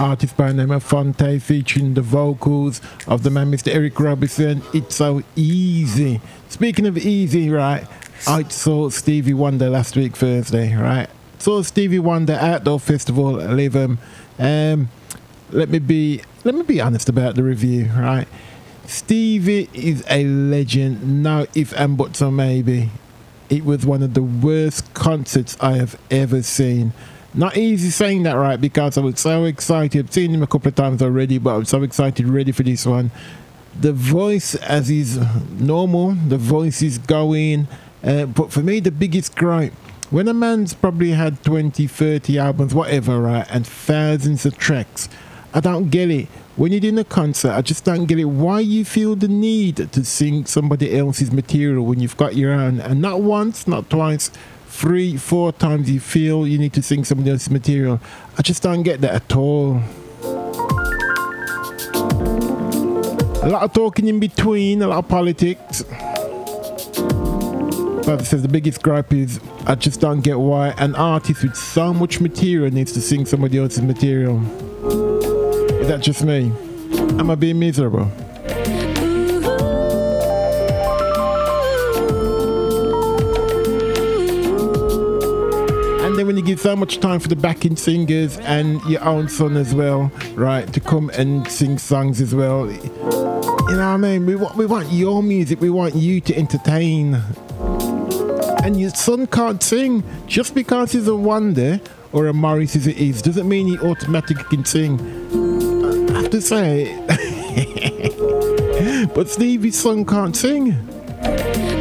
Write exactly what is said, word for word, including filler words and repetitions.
artist by the name of Fonte featuring the vocals of the man Mister Eric Robinson. It's so easy. Speaking of easy, right, I saw Stevie Wonder last week Thursday, right? Saw Stevie Wonder Outdoor Festival at Lytham. Um, let me be let me be honest about the review, right? Stevie is a legend. No if and buts or maybe. It was one of the worst concerts I have ever seen. Not easy saying that, right, because I was so excited. I've seen him a couple of times already, but I'm so excited, ready for this one. The voice, as is normal, the voice is going. Uh, but for me, the biggest gripe, when a man's probably had twenty, thirty albums, whatever, right, and thousands of tracks, I don't get it. When you're doing a concert, I just don't get it. Why you feel the need to sing somebody else's material when you've got your own? And not once, not twice, three, four times you feel you need to sing somebody else's material. I just don't get that at all. A lot of talking in between, a lot of politics. But it says the biggest gripe is I just don't get why an artist with so much material needs to sing somebody else's material. Is that just me? Am I being miserable? And then when you give so much time for the backing singers and your own son as well, right, to come and sing songs as well. You know what I mean? We want, we want your music. We want you to entertain. And your son can't sing. Just because he's a Wonder or a Morris as it is doesn't mean he automatically can sing. I have to say, but Stevie's son can't sing.